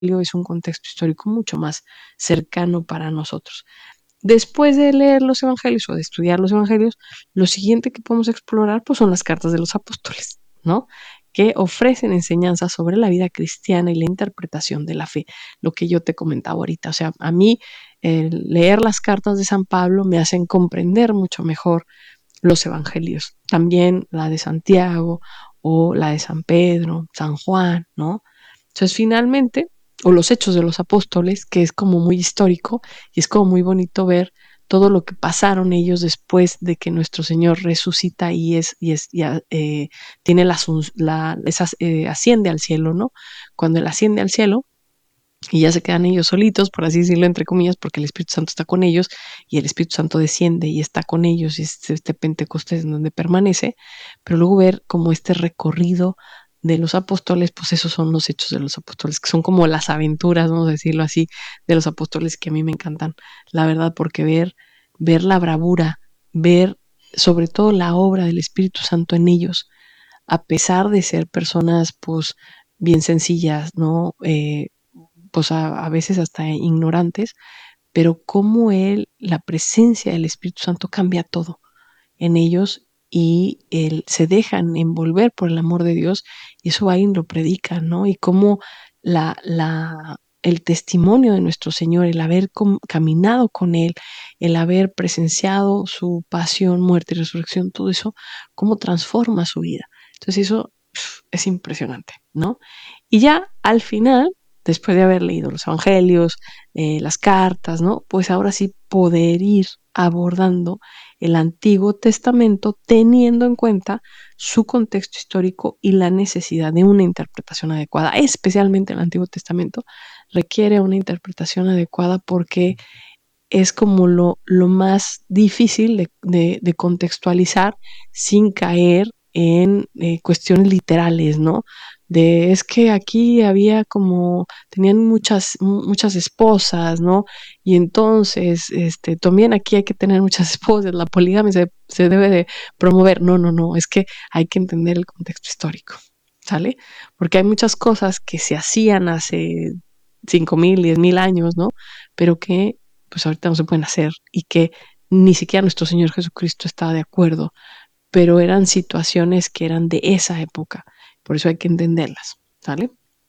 es un contexto histórico mucho más cercano para nosotros. Después de leer los evangelios o de estudiar los evangelios, lo siguiente que podemos explorar pues, son las cartas de los apóstoles, ¿no? Que ofrecen enseñanzas sobre la vida cristiana y la interpretación de la fe, lo que yo te comentaba ahorita. O sea, a mí leer las cartas de San Pablo me hacen comprender mucho mejor los evangelios, también la de Santiago o la de San Pedro, San Juan, ¿no? Entonces, finalmente, o los Hechos de los Apóstoles, que es como muy histórico y es como muy bonito ver todo lo que pasaron ellos después de que nuestro Señor resucita y tiene asciende al cielo, ¿no? Cuando Él asciende al cielo y ya se quedan ellos solitos, por así decirlo, entre comillas, porque el Espíritu Santo está con ellos y el Espíritu Santo desciende y está con ellos y es este Pentecostés en donde permanece, pero luego ver como este recorrido de los apóstoles, pues esos son los Hechos de los Apóstoles, que son como las aventuras, vamos a decirlo así, de los apóstoles que a mí me encantan, la verdad, porque ver la bravura, ver sobre todo la obra del Espíritu Santo en ellos, a pesar de ser personas, pues, bien sencillas, ¿no? Pues a veces hasta ignorantes, pero cómo la presencia del Espíritu Santo cambia todo en ellos y se dejan envolver por el amor de Dios y eso alguien lo predica, ¿no? Y cómo el testimonio de nuestro Señor, el haber caminado con Él, el haber presenciado su pasión, muerte y resurrección, todo eso, cómo transforma su vida. Entonces eso es impresionante, ¿no? Y ya al final, después de haber leído los evangelios, las cartas, ¿no? Pues ahora sí poder ir abordando el Antiguo Testamento teniendo en cuenta su contexto histórico y la necesidad de una interpretación adecuada. Especialmente el Antiguo Testamento requiere una interpretación adecuada porque es como lo más difícil de contextualizar sin caer en cuestiones literales, ¿no? Es que aquí había tenían muchas esposas, ¿no? Y entonces, también aquí hay que tener muchas esposas, la poligamia se debe de promover. No, es que hay que entender el contexto histórico, ¿sale? Porque hay muchas cosas que se hacían hace 5,000, 10,000 años, ¿no? Pero que pues ahorita no se pueden hacer y que ni siquiera nuestro Señor Jesucristo estaba de acuerdo, pero eran situaciones que eran de esa época, por eso hay que entenderlas, ¿sale?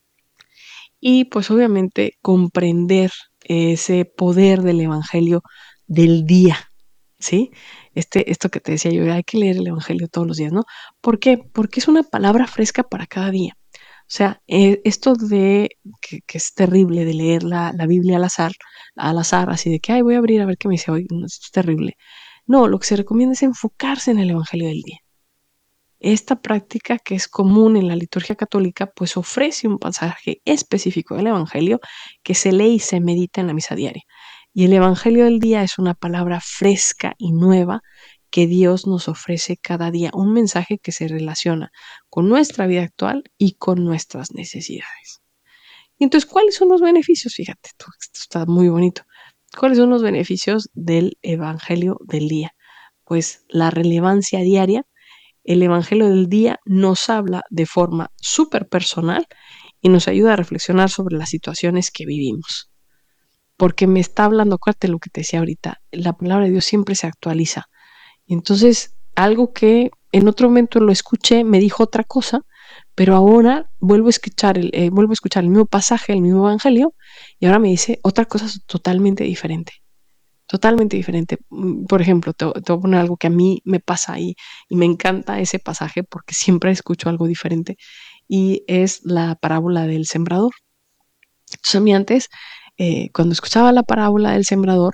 Y pues obviamente comprender ese poder del Evangelio del día, ¿sí? Esto que te decía yo, hay que leer el Evangelio todos los días, ¿no? ¿Por qué? Porque es una palabra fresca para cada día. O sea, esto que es terrible de leer la Biblia al azar, así de que, ay, voy a abrir a ver qué me dice hoy, no, esto es terrible. No, lo que se recomienda es enfocarse en el Evangelio del día. Esta práctica que es común en la liturgia católica, pues ofrece un pasaje específico del Evangelio que se lee y se medita en la misa diaria. Y el Evangelio del día es una palabra fresca y nueva que Dios nos ofrece cada día, un mensaje que se relaciona con nuestra vida actual y con nuestras necesidades. Y entonces, ¿cuáles son los beneficios? Fíjate, esto está muy bonito. ¿Cuáles son los beneficios del Evangelio del día? Pues la relevancia diaria. El Evangelio del día nos habla de forma súper personal y nos ayuda a reflexionar sobre las situaciones que vivimos. Porque me está hablando, acuérdate lo que te decía ahorita, la palabra de Dios siempre se actualiza. Y entonces, algo que en otro momento lo escuché, me dijo otra cosa, pero ahora vuelvo a escuchar el mismo pasaje, el mismo evangelio, y ahora me dice otra cosa totalmente diferente. Totalmente diferente. Por ejemplo, te voy a poner algo que a mí me pasa y me encanta ese pasaje porque siempre escucho algo diferente, y es la parábola del sembrador. Entonces, a mí antes, cuando escuchaba la parábola del sembrador,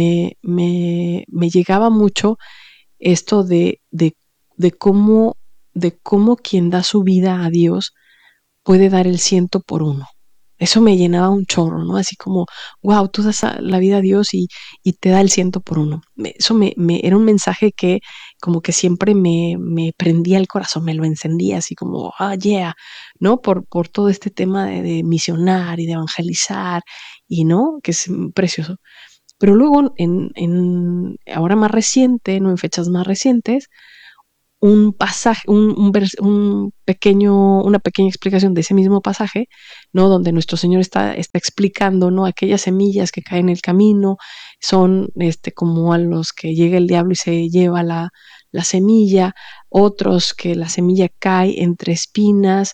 me llegaba mucho esto de cómo, de cómo quien da su vida a Dios puede dar el 100 por 1. Eso me llenaba un chorro, ¿no? Así como, wow, tú das la vida a Dios y te da el 100 por 1. Eso era un mensaje que como que siempre me prendía el corazón, me lo encendía, así como, yeah, ¿no? Por todo este tema de misionar y de evangelizar, y no, que es precioso. Pero luego, ahora más reciente, no en fechas más recientes, un pasaje, una pequeña explicación de ese mismo pasaje, ¿no? Donde nuestro Señor está explicando, ¿no? Aquellas semillas que caen en el camino son como a los que llega el diablo y se lleva la semilla, otros que la semilla cae entre espinas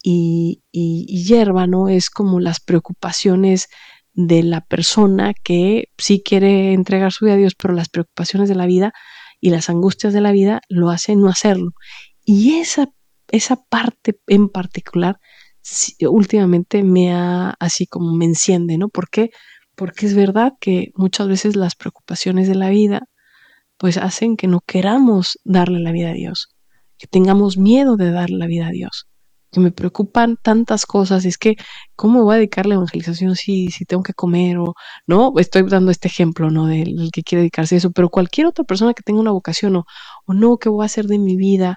y hierba, ¿no? Es como las preocupaciones de la persona que sí quiere entregar su vida a Dios, pero las preocupaciones de la vida y las angustias de la vida lo hacen no hacerlo. Y esa parte en particular últimamente así como me enciende, ¿no? ¿Por qué? Porque es verdad que muchas veces las preocupaciones de la vida pues hacen que no queramos darle la vida a Dios, que tengamos miedo de darle la vida a Dios, que me preocupan tantas cosas, es que ¿cómo voy a dedicar la evangelización si tengo que comer o no? Estoy dando este ejemplo, ¿no? Del que quiere dedicarse a eso, pero cualquier otra persona que tenga una vocación o no, ¿qué voy a hacer de mi vida?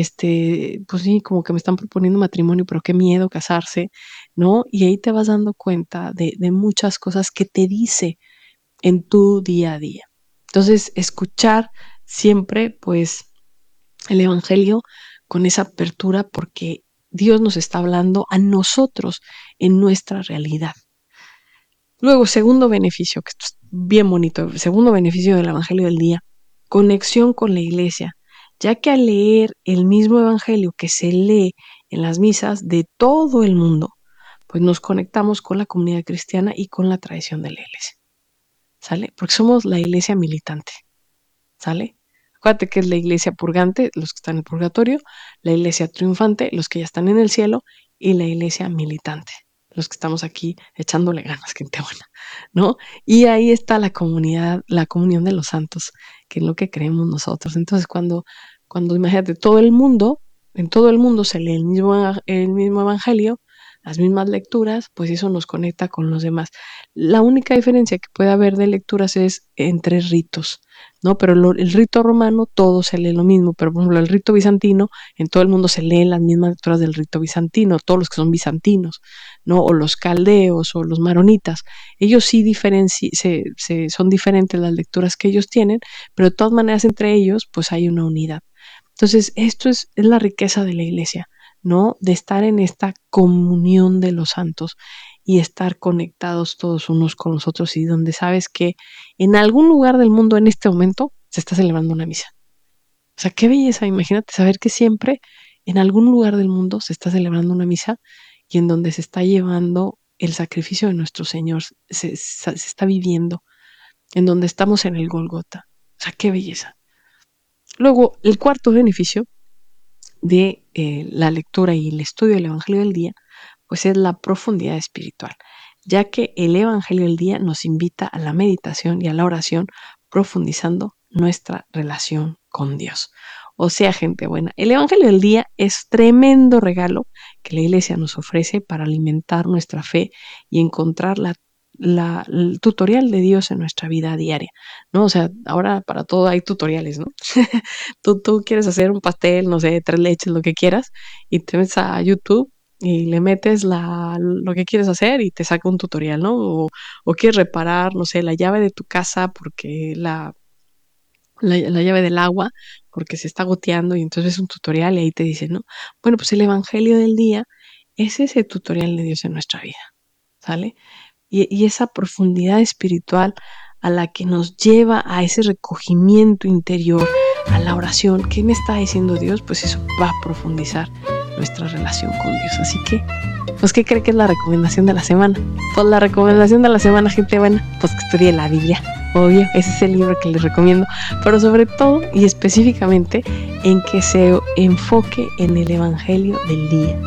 Pues sí, como que me están proponiendo matrimonio, pero qué miedo casarse, ¿no? Y ahí te vas dando cuenta de muchas cosas que te dice en tu día a día. Entonces, escuchar siempre, pues, el Evangelio con esa apertura porque Dios nos está hablando a nosotros en nuestra realidad. Luego, segundo beneficio, que esto es bien bonito, segundo beneficio del Evangelio del día, conexión con la iglesia, ya que al leer el mismo Evangelio que se lee en las misas de todo el mundo, pues nos conectamos con la comunidad cristiana y con la tradición de la iglesia. ¿Sale? Porque somos la iglesia militante, ¿sale? Acuérdate que es la iglesia purgante, los que están en el purgatorio, la iglesia triunfante, los que ya están en el cielo, y la iglesia militante, los que estamos aquí echándole ganas, gente buena, ¿no? Y ahí está la comunidad, la comunión de los santos, que es lo que creemos nosotros. Entonces, cuando imagínate, en todo el mundo se lee el mismo evangelio, las mismas lecturas, pues eso nos conecta con los demás. La única diferencia que puede haber de lecturas es entre ritos, ¿no? Pero el rito romano todo se lee lo mismo, pero por ejemplo el rito bizantino, en todo el mundo se leen las mismas lecturas del rito bizantino, todos los que son bizantinos, ¿no? O los caldeos o los maronitas, ellos sí son diferentes las lecturas que ellos tienen, pero de todas maneras entre ellos pues hay una unidad. Entonces esto es la riqueza de la iglesia, ¿no? De estar en esta comunión de los santos y estar conectados todos unos con los otros y donde sabes que en algún lugar del mundo en este momento se está celebrando una misa. O sea, qué belleza, imagínate saber que siempre en algún lugar del mundo se está celebrando una misa y en donde se está llevando el sacrificio de nuestro Señor, se está viviendo, en donde estamos en el Golgota. O sea, qué belleza. Luego, el cuarto beneficio de la lectura y el estudio del Evangelio del día, pues es la profundidad espiritual, ya que el Evangelio del día nos invita a la meditación y a la oración, profundizando nuestra relación con Dios. O sea, gente buena, el Evangelio del día es tremendo regalo que la iglesia nos ofrece para alimentar nuestra fe y encontrar el tutorial de Dios en nuestra vida diaria, ¿no? O sea, ahora para todo hay tutoriales, ¿no? tú quieres hacer un pastel, no sé, 3 leches, lo que quieras, y te metes a YouTube y le metes lo que quieres hacer y te saca un tutorial, ¿no? O quieres reparar, no sé, la llave de tu casa porque la llave del agua porque se está goteando y entonces es un tutorial y ahí te dice, ¿no? Bueno, pues el Evangelio del día es ese tutorial de Dios en nuestra vida, ¿sale? Y esa profundidad espiritual a la que nos lleva a ese recogimiento interior, a la oración. ¿Qué me está diciendo Dios? Pues eso va a profundizar nuestra relación con Dios. Así que, pues, ¿qué cree que es la recomendación de la semana? Pues la recomendación de la semana, gente buena, pues que estudie la Biblia. Obvio, ese es el libro que les recomiendo, pero sobre todo y específicamente en que se enfoque en el Evangelio del día.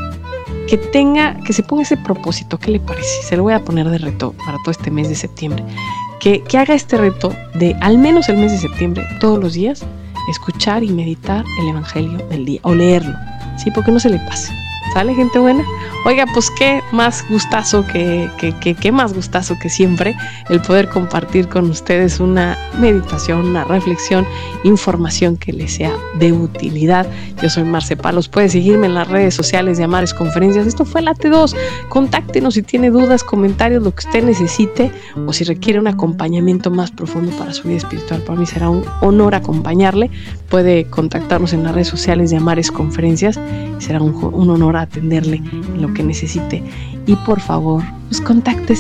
Que se ponga ese propósito, ¿qué le parece? Se lo voy a poner de reto para todo este mes de septiembre. Que haga este reto de al menos el mes de septiembre, todos los días, escuchar y meditar el Evangelio del día, o leerlo, ¿sí? Porque no se le pase. ¿Sale, gente buena? Oiga, pues qué más gustazo qué más gustazo que siempre el poder compartir con ustedes una meditación, una reflexión, información que les sea de utilidad. Yo soy Marce Palos, puede seguirme en las redes sociales de Amares Conferencias. Esto fue Late 2. Contáctenos si tiene dudas, comentarios, lo que usted necesite, o si requiere un acompañamiento más profundo para su vida espiritual. Para mí será un honor acompañarle. Puede contactarnos en las redes sociales de Amares Conferencias. Será un honor atenderle en lo que necesite. Y por favor, pues contáctese